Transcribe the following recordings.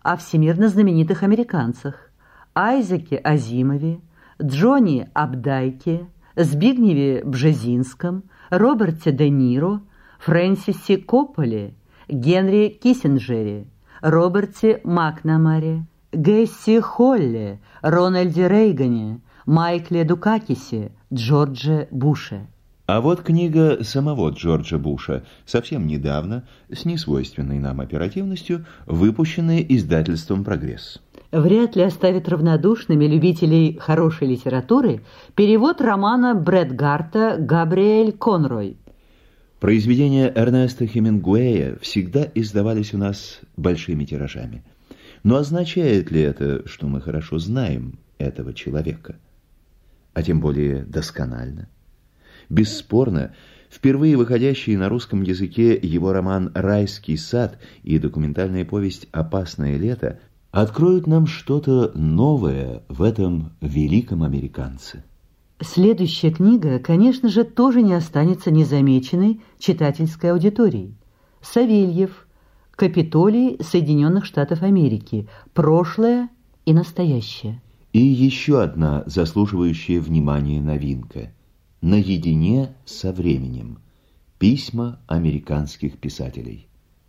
о всемирно знаменитых американцах Айзеке Азимове, Джонни Апдайке, Збигневе Бжезинском, Роберте Де Ниро, Фрэнсисе Копполе, Генри Киссинджере, Роберте Макнамаре, Гесси Холле, Рональде Рейгане, Майкле Дукакисе, Джордже Буше. А вот книга самого Джорджа Буша, совсем недавно, с несвойственной нам оперативностью, выпущенная издательством «Прогресс». Вряд ли оставит равнодушными любителей хорошей литературы перевод романа Брэдгарта «Габриэль Конрой». Произведения Эрнеста Хемингуэя всегда издавались у нас большими тиражами. Но означает ли это, что мы хорошо знаем этого человека? А тем более досконально. Бесспорно, впервые выходящий на русском языке его роман «Райский сад» и документальная повесть «Опасное лето» откроют нам что-то новое в этом великом американце. Следующая книга, конечно же, тоже не останется незамеченной читательской аудиторией. Савельев, «Капитолий Соединенных Штатов Америки. Прошлое и настоящее». И еще одна заслуживающая внимания новинка «Наедине со временем. Письма американских писателей».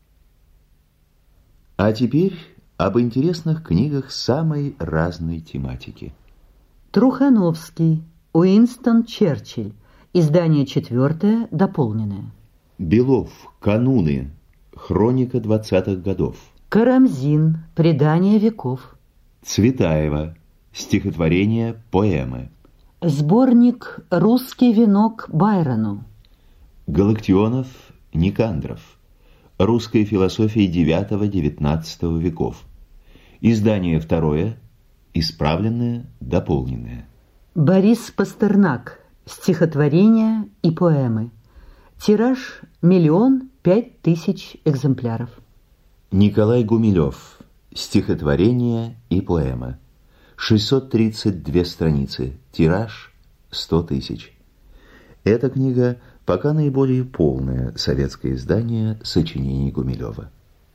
А теперь об интересных книгах самой разной тематики. Трухановский, Уинстон Черчилль. Издание 4, дополненное. Белов, «Кануны», хроника 20-х годов. Карамзин, «Предания веков». Цветаева, стихотворения, поэмы. Сборник «Русский венок» Байрону. Галактионов, Никандров. Русская философия IX-XIX веков. Издание 2, исправленное, дополненное. Борис Пастернак, стихотворения и поэмы. Тираж 1 500 000 экземпляров. Николай Гумилев, стихотворения и поэмы. 632 страницы, тираж 100 000. Эта книга пока наиболее полное советское издание сочинений Гумилева.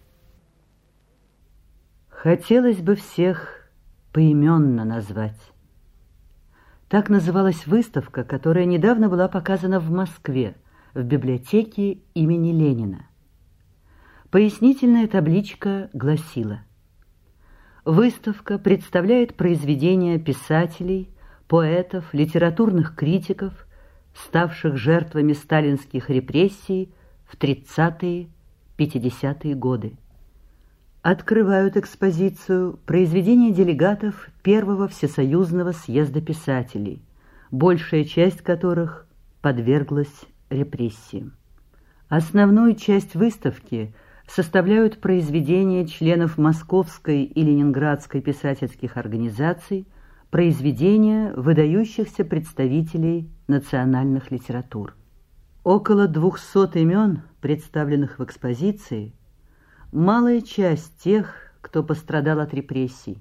Хотелось бы всех поименно назвать. Так называлась выставка, которая недавно была показана в Москве, в библиотеке имени Ленина. Пояснительная табличка гласила: выставка представляет произведения писателей, поэтов, литературных критиков, ставших жертвами сталинских репрессий в 30-50-е годы. Открывают экспозицию произведения делегатов Первого Всесоюзного съезда писателей, большая часть которых подверглась репрессиям. Основную часть выставки составляют произведения членов Московской и Ленинградской писательских организаций, произведения выдающихся представителей национальных литератур. Около 200 имен, представленных в экспозиции, малая часть тех, кто пострадал от репрессий.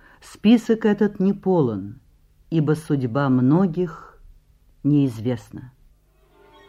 Список этот не полон, ибо судьба многих неизвестна.